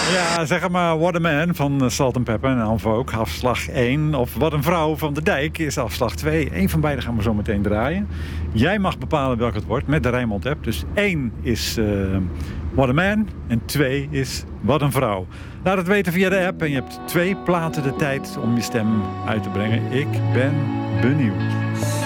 Ja, zeg maar What a Man van Salt & Pepper en En Vogue, afslag 1. Of Wat een vrouw van de Dijk is afslag 2. Eén van beide gaan we zo meteen draaien. Jij mag bepalen welk het wordt met de Rijnmond-app. Dus 1 is What a Man en 2 is Wat een vrouw. Laat het weten via de app en je hebt 2 platen de tijd om je stem uit te brengen. Ik ben benieuwd.